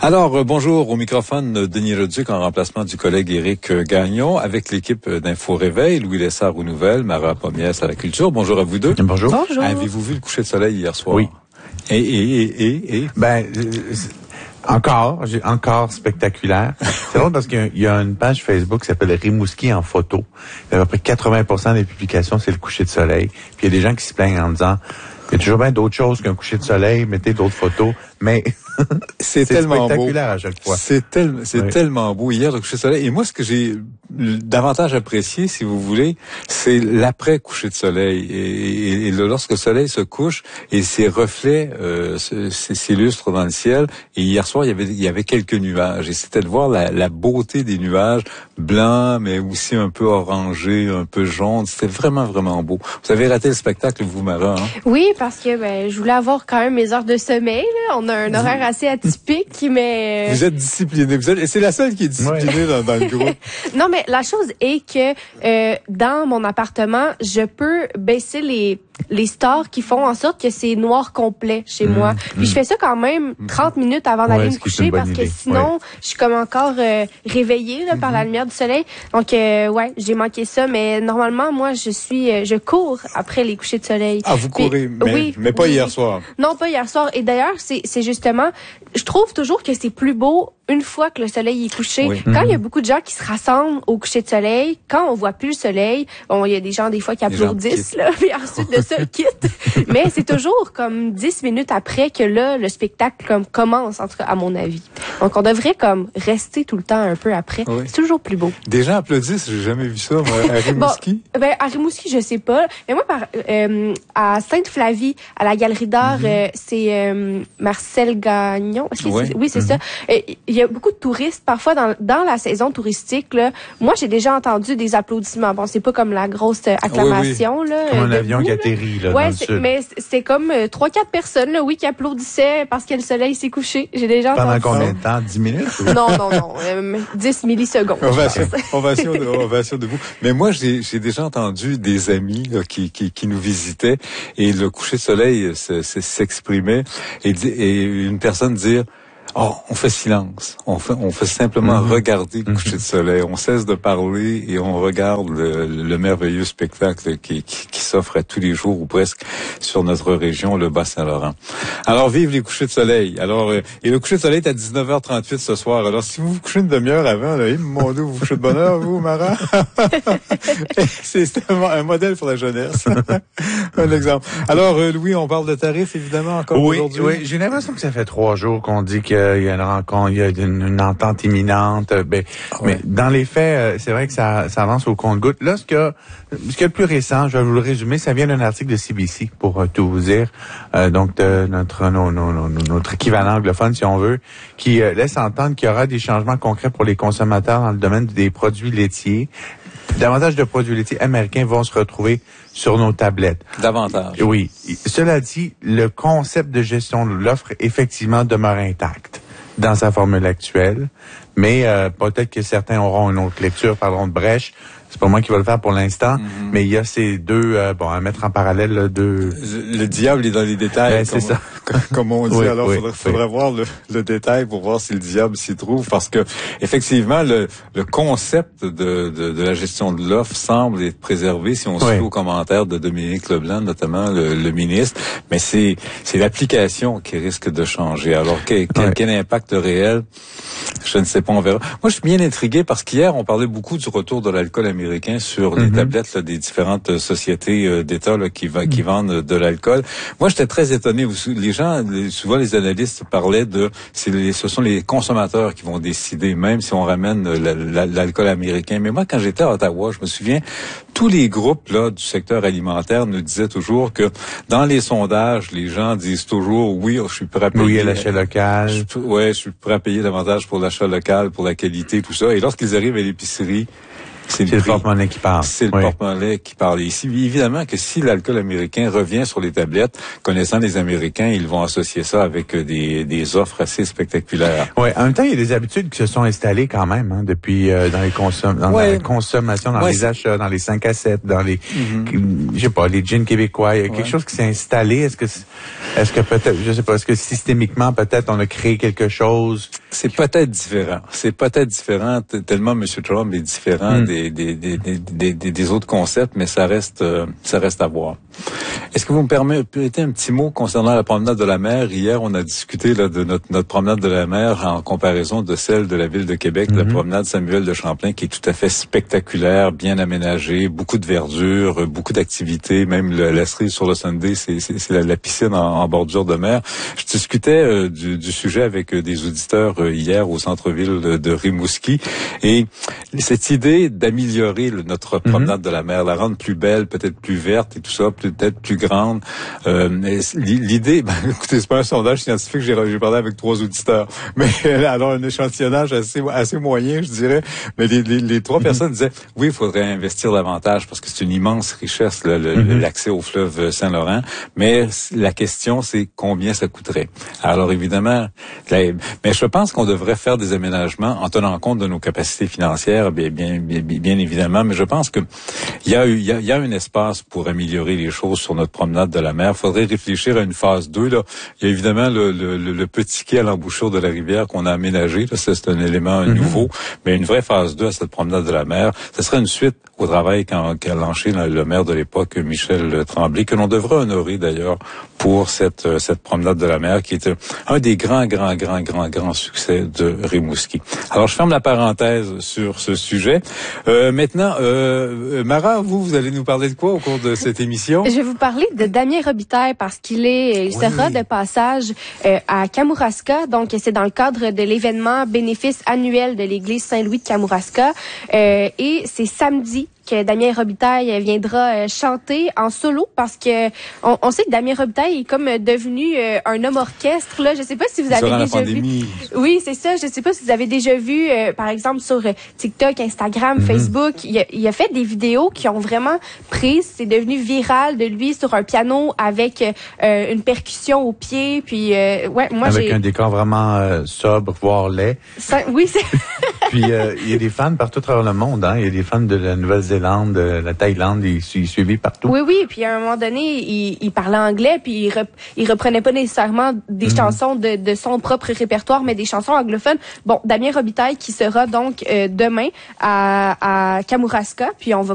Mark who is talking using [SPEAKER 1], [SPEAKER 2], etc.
[SPEAKER 1] Alors, bonjour au microphone, Denis Leduc en remplacement du collègue Éric Gagnon avec l'équipe d'Info Réveil, Louis Lessard aux nouvelles, Mara Pomiès à la culture. Bonjour à vous deux.
[SPEAKER 2] Bonjour.
[SPEAKER 3] Bonjour.
[SPEAKER 1] Avez-vous vu le coucher de soleil hier soir?
[SPEAKER 2] Oui.
[SPEAKER 1] Et?
[SPEAKER 2] Encore spectaculaire. C'est drôle parce qu'il y a une page Facebook qui s'appelle Rimouski en photo. À peu près 80% des publications, c'est le coucher de soleil. Puis il y a des gens qui se plaignent en disant, il y a toujours bien d'autres choses qu'un coucher de soleil, mettez d'autres photos, mais
[SPEAKER 1] c'est tellement
[SPEAKER 2] spectaculaire
[SPEAKER 1] beau.
[SPEAKER 2] À chaque fois.
[SPEAKER 1] C'est tellement beau hier, le coucher de soleil. Et moi, ce que j'ai davantage apprécié, si vous voulez, c'est l'après coucher de soleil. Et lorsque le soleil se couche et ses reflets s'illustrent dans le ciel. Et hier soir, il y avait quelques nuages. Et c'était de voir la beauté des nuages blancs, mais aussi un peu orangés, un peu jaunes. C'était vraiment, vraiment beau. Vous avez raté le spectacle, vous, Mara, hein?
[SPEAKER 3] Oui, parce que je voulais avoir quand même mes heures de sommeil. Là. On a un horaire assez atypique, mais...
[SPEAKER 1] Vous êtes disciplinée. Et c'est la seule qui est disciplinée dans le groupe.
[SPEAKER 3] Non, mais la chose est que dans mon appartement, je peux baisser les stores qui font en sorte que c'est noir complet chez moi. Puis je fais ça quand même 30 minutes avant d'aller me coucher parce que sinon, je suis comme encore réveillée là, par la lumière du soleil. Donc, j'ai manqué ça. Mais normalement, moi, je cours après les couchers de soleil.
[SPEAKER 1] Ah, vous courez, mais pas hier soir.
[SPEAKER 3] Non, pas hier soir. Et d'ailleurs, c'est justement, je trouve toujours que c'est plus beau une fois que le soleil est couché. Oui. Quand il y a beaucoup de gens qui se rassemblent au coucher de soleil, quand on voit plus le soleil, bon, il y a des gens des fois qui applaudissent, là, puis ensuite de ça, ils quittent. Mais c'est toujours comme 10 minutes après que là, le spectacle comme commence, en tout cas, à mon avis. Donc, on devrait comme rester tout le temps un peu après. Oui. C'est toujours plus beau.
[SPEAKER 1] Des gens applaudissent, j'ai jamais vu ça, moi, à Rimouski.
[SPEAKER 3] Bon, à Rimouski, je sais pas. Mais moi, à Sainte-Flavie, à la Galerie d'art, c'est Marcel Gagnon. Oui, c'est ça. Il y a beaucoup de touristes, parfois dans la saison touristique, là. Moi, j'ai déjà entendu des applaudissements. Bon, c'est pas comme la grosse acclamation, là.
[SPEAKER 2] Comme un avion qui atterrit, là,
[SPEAKER 3] ouais,
[SPEAKER 2] dans le sud.
[SPEAKER 3] Mais c'est comme 3-4 personnes, là, qui applaudissaient parce que le soleil s'est couché. J'ai déjà entendu.
[SPEAKER 2] Pendant combien de temps? 10 minutes? Ou...
[SPEAKER 3] Non. 10 millisecondes.
[SPEAKER 1] Ovation debout. Mais moi, j'ai déjà entendu des amis là, qui nous visitaient et le coucher de soleil s'exprimait et une personne dire: oh, on fait silence. On fait simplement regarder le coucher de soleil. On cesse de parler et on regarde le merveilleux spectacle qui s'offre à tous les jours ou presque sur notre région, le Bas-Saint-Laurent. Alors, vive les couchers de soleil. Alors, et le coucher de soleil est à 19h38 ce soir. Alors, si vous vous couchez une demi-heure avant, là, mon Dieu, vous couchez de bonne heure, vous, Mara? C'est un modèle pour la jeunesse. Un exemple. Alors, Louis, on parle de tarifs, évidemment, encore aujourd'hui.
[SPEAKER 2] Oui, j'ai l'impression que ça fait 3 jours qu'on dit qu'il y a une rencontre, il y a une entente imminente. Mais dans les faits, c'est vrai que ça avance au compte-gouttes. Là, ce qu'il y a le plus récent, je vais vous le résumer, ça vient d'un article de CBC, pour tout vous dire. Donc, de notre équivalent anglophone, si on veut, qui laisse entendre qu'il y aura des changements concrets pour les consommateurs dans le domaine des produits laitiers. Davantage de produits laitiers américains vont se retrouver sur nos tablettes.
[SPEAKER 1] Davantage.
[SPEAKER 2] Oui. Cela dit, le concept de gestion de l'offre, effectivement, demeure intact dans sa formule actuelle, mais peut-être que certains auront une autre lecture, parleront de brèche. C'est pas moi qui vais le faire pour l'instant, mais il y a ces deux, à mettre en parallèle, là, deux...
[SPEAKER 1] Le diable est dans les détails,
[SPEAKER 2] c'est ça.
[SPEAKER 1] Comme on dit. Oui, alors, faudrait voir le détail pour voir si le diable s'y trouve, parce que, effectivement, le concept de la gestion de l'offre semble être préservé si on suit aux commentaires de Dominique Leblanc, notamment le ministre, mais c'est l'application qui risque de changer. Alors, quel impact réel? Je ne sais pas, on verra. Moi, je suis bien intrigué parce qu'hier, on parlait beaucoup du retour de l'alcool américain sur les tablettes là, des différentes sociétés d'État là, qui vendent de l'alcool. Moi, j'étais très étonné. Les gens, souvent les analystes parlaient ce sont les consommateurs qui vont décider, même si on ramène l'alcool américain. Mais moi, quand j'étais à Ottawa, je me souviens, tous les groupes là du secteur alimentaire nous disaient toujours que dans les sondages, les gens disent toujours oui, je suis prêt à payer.
[SPEAKER 2] Oui, à l'achat local.
[SPEAKER 1] Je suis prêt à payer davantage pour l'achat local, pour la qualité, tout ça. Et lorsqu'ils arrivent à l'épicerie,
[SPEAKER 2] C'est le porte-monnaie qui parle.
[SPEAKER 1] C'est le porte-monnaie qui parle. Ici, évidemment que si l'alcool américain revient sur les tablettes, connaissant les Américains, ils vont associer ça avec des offres assez spectaculaires.
[SPEAKER 2] Oui, en même temps, il y a des habitudes qui se sont installées quand même, hein, depuis dans la consommation, dans les achats, dans les 5 à 7, dans les je sais pas, les gins québécois. Il y a quelque chose qui s'est installé. Est-ce que peut-être, je sais pas, est-ce que systémiquement, peut-être, on a créé quelque chose?
[SPEAKER 1] C'est peut-être différent. C'est peut-être différent, tellement M. Trump est différent des autres concepts, mais ça reste à voir. Est-ce que vous me permettez un petit mot concernant la promenade de la mer? Hier, on a discuté là, de notre promenade de la mer en comparaison de celle de la ville de Québec, la promenade Samuel de Champlain, qui est tout à fait spectaculaire, bien aménagée, beaucoup de verdure, beaucoup d'activités, même la cerise sur le Sunday, c'est la piscine en bordure de mer. Je discutais du sujet avec des auditeurs hier au centre-ville de Rimouski, et cette idée d'améliorer notre promenade de la mer, la rendre plus belle, peut-être plus verte et tout ça, peut-être plus grande. L'idée, écoutez, c'est pas un sondage scientifique, j'ai parlé avec 3 auditeurs, mais alors un échantillonnage assez moyen, je dirais. Mais les 3 personnes disaient, oui, il faudrait investir davantage parce que c'est une immense richesse, l'accès au fleuve Saint-Laurent. Mais la question, c'est combien ça coûterait. Alors évidemment, mais je pense qu'on devrait faire des aménagements en tenant compte de nos capacités financières, bien évidemment. Mais je pense que il y a un espace pour améliorer les choses sur notre promenade de la mer. Il faudrait réfléchir à une phase 2. Là. Il y a évidemment le petit quai à l'embouchure de la rivière qu'on a aménagé. Là. Ça, c'est un élément nouveau. Mais une vraie phase 2 à cette promenade de la mer, ce serait une suite au travail qu'a lancé le maire de l'époque, Michel Tremblay, que l'on devrait honorer d'ailleurs pour cette promenade de la mer qui est un des grands succès de Rimouski. Alors, je ferme la parenthèse sur ce sujet. Maintenant, Mara, vous allez nous parler de quoi au cours de cette émission?
[SPEAKER 3] Je vais vous parler de Damien Robitaille parce il sera de passage à Kamouraska. Donc, c'est dans le cadre de l'événement bénéfice annuel de l'église Saint-Louis de Kamouraska. Et c'est samedi que Damien Robitaille viendra chanter en solo parce que on sait que Damien Robitaille est comme devenu un homme orchestre là. Je sais pas si vous avez déjà vu. Oui, c'est ça. Je sais pas si vous avez déjà vu par exemple sur TikTok, Instagram, Facebook. Il a fait des vidéos qui ont vraiment pris. C'est devenu viral de lui sur un piano avec une percussion au pied. Puis moi
[SPEAKER 2] avec un décor vraiment sobre, voire laid.
[SPEAKER 3] Oui, c'est.
[SPEAKER 2] Puis il y a des fans partout à travers le monde, hein. Il y a des fans de la Nouvelle-Zélande, de la Thaïlande, ils suivaient partout.
[SPEAKER 3] Oui, puis à un moment donné, il parlait anglais, puis il reprenait pas nécessairement des chansons de son propre répertoire, mais des chansons anglophones. Bon, Damien Robitaille qui sera donc demain à Kamouraska, puis on va